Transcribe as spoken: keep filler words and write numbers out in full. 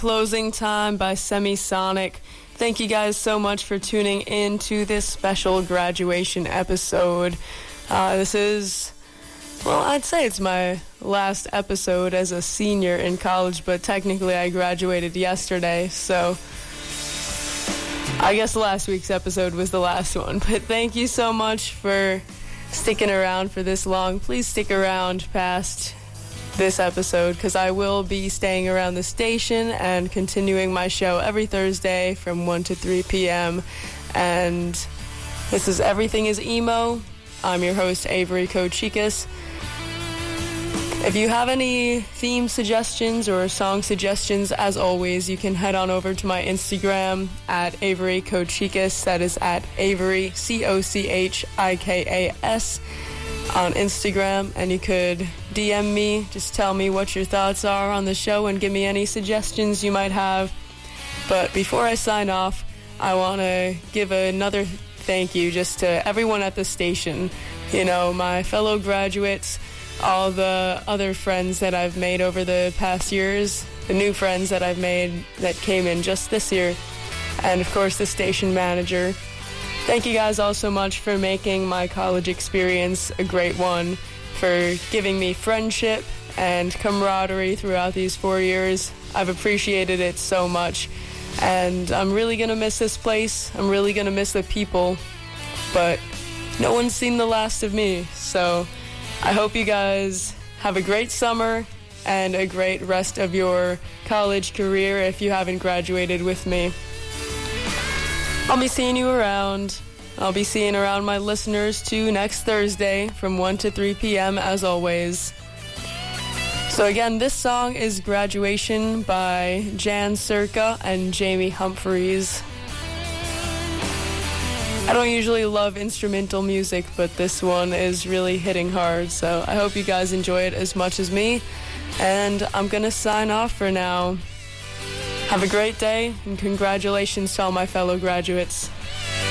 Closing Time by Semisonic. Thank you guys so much for tuning in to this special graduation episode. Uh, this is, well, I'd say it's my last episode as a senior in college, but technically I graduated yesterday, so I guess last week's episode was the last one. But thank you so much for sticking around for this long. Please stick around past this episode, because I will be staying around the station and continuing my show every Thursday from one to three p.m. And this is Everything is Emo. I'm your host, Avery Kochikas. If you have any theme suggestions or song suggestions, as always, you can head on over to my Instagram at Avery Kochikas. That is at Avery, C O C H I K A S, on Instagram, and you could D M me, just tell me what your thoughts are on the show and give me any suggestions you might have. But before I sign off, I want to give another thank you just to everyone at the station, you know, my fellow graduates, all the other friends that I've made over the past years, the new friends that I've made that came in just this year, and of course the station manager. Thank you guys all so much for making my college experience a great one, for giving me friendship and camaraderie throughout these four years. I've appreciated it so much, and I'm really going to miss this place. I'm really going to miss the people, but no one's seen the last of me, so I hope you guys have a great summer and a great rest of your college career if you haven't graduated with me. I'll be seeing you around. I'll be seeing around my listeners too next Thursday from one to three p.m. as always. So again, this song is Graduation by Jan Circa and Jamie Humphreys. I don't usually love instrumental music, but this one is really hitting hard, so I hope you guys enjoy it as much as me. And I'm gonna sign off for now. Have a great day, and congratulations to all my fellow graduates.